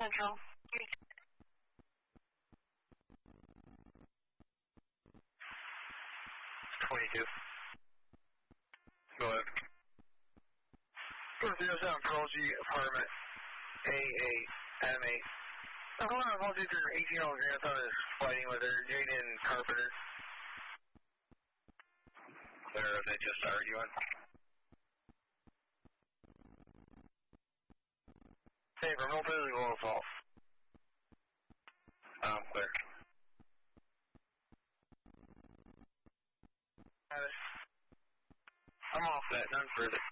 Central. 22. Go ahead. 207 Pearl G apartment A8M8. I'm going on a multi through 18-year-old grandson is fighting with her, Jaden Carpenter. Or are they just arguing? Hey, for no physical assault. Clear. I'm all set, none further.